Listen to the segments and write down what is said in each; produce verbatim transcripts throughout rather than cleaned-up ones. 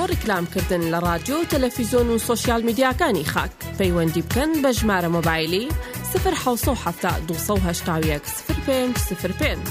ڕیکلامکردن لە رادیۆ تەلەڤیزۆن و سۆشیال میدیاکانی خاک پەیوەندی بکەن بە ژمارە مۆبایلی صفر حوت هەفتا دوو هەشتا و یەک صفر پێنج صفر پێنج.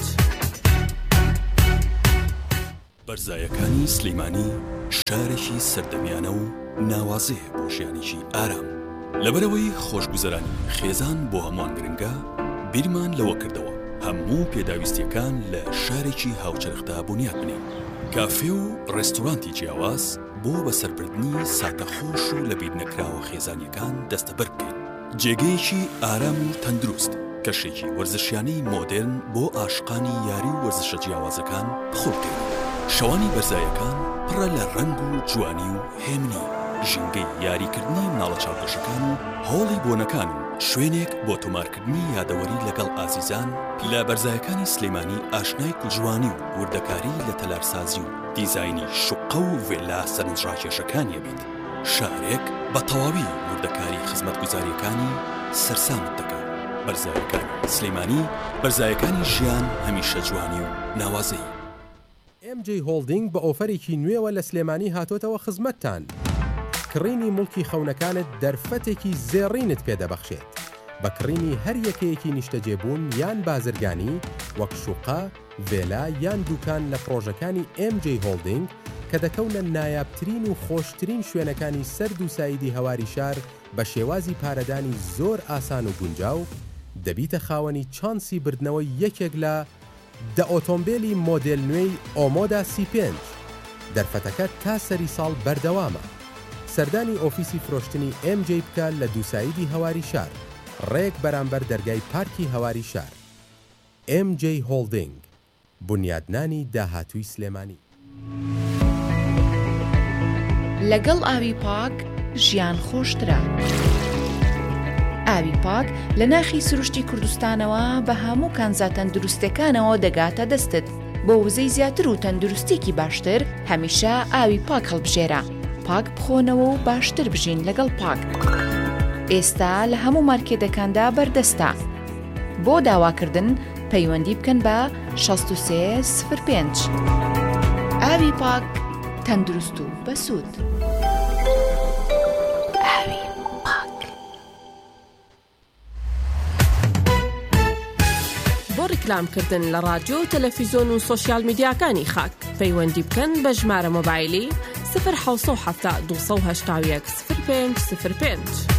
بەرزایەکانی سلەیمانی شارێکی سەردەمیانە و ناوازەیە بۆ ژیانێکی ئارام. لەبەرەوەی خۆشگوزەرانی خێزان بۆ هەمووان گرنگە، بیرمان لەوە کردەوە هەموو پێداویستیەکان لە شارێکی هاوچەرخدا بنیاد بنێن. کافێ و ڕێستۆرانتی جیاواز بۆ بەسەربردنی ساتەخۆش و لە بیر نەکراوە خێزانیەکان دەستەبەر بکەین. جێگەیەکی ئارام و تەندروست، کەشێکی وەرزشیانەی مۆدێرن بۆ عاشقانی یاری و وەرزشە جیاوازەکان بخۆ بکەین. شەوانی بەرزایەکان پڕە لە ڕەنگ و جوانی و هێمنی، ژینگەی یاریکردنی مناڵە چاوپۆشەکان و هۆڵی بۆنەکان و شوێنێک بۆ تۆمارکردنی یادەوەری لەگەڵ ئازیزان لە بەرزایەکانی سلەیمانی ئاشنای کوژوانی و وردەکاری لە تەلارسازی و دیزاینی شوقە و ڤێلا سەرنجڕاکێشەکانیە بیت. شارێک بە تەواوی وردەکاری خزمەتگوزاریەکانی سەرسامت دەکات. بەرزایەکانی سلەیمانی، بەرزایەکانی ژیان هەمیشە جوانی و ناوازەی. ئێم جێ هۆڵدینگ بە ئۆفەرێکی نوێوە لە سلێمانی هاتۆتەوە خزمەتتان. کڕینی مڵکی خەونەکانت دەرفەتێکی زێڕینت پێدەبەخشێت بە کڕینی هەر یەکەیەکی نیشتەجێبوون یان بازرگانی وەک شوقا، ڤێلا یان دوکان لە پرۆژەکانی ئێم جێ هۆڵدینگ کە دەکەونە نایابترین و خۆشترین شوێنەکانی سەرد و سایدی هەواری شار بە شێوازی پارەدانی زۆر ئاسان و گونجاو، دەبیتە خاوەنی چانسی بردنەوەی یەکێک لە دە ئۆتۆمبیلی مۆدێل نوێی ئۆمۆدا سی پێنج. دەرفەتەکە تا سەری ساڵ بەردەوامە. سەردانی ئۆفیسی فرۆشتنی ئێم جێ بکە لە دووسایدی هەواری شار، ڕێک بەرامبەر دەرگای پارکی هەواری شار. ئێم جێ هۆڵدینگ، بنیادنانی داهاتووی سلێمانی. لەگەڵ ئاوی پاک ژیان خۆشترە. ئاوی پاک لە ناخی سروشتی کوردستانەوە بە هەموو کانزا تەندروستەکانەوە دەگاتە دەستت. بۆ وزەی زیاتر و تەندروستێکی باشتر هەمیشە ئاوی پاک هەڵبژێرە. پاک بخۆنەوە و باشتر بژین لەگەڵ پاک. ئێستا لە هەموو مارکێتەکاندا بەردەستە. بۆ داواکردن پەیوەندی بکەن بە شەست و سێ صفر پێنج. ئاوی پاک، تەندروست و بەسوود. ئاوی پاک. بۆ ڕیکلامکردن لە رادیۆ تەلەڤیزۆن و سۆشیال میدیاکانی خاک پەیوەندی بکەن بە ژمارە مۆبایلی صفر حوت هەفتا دوو هەشتا و یەک صفر پێنج صفر پێنج.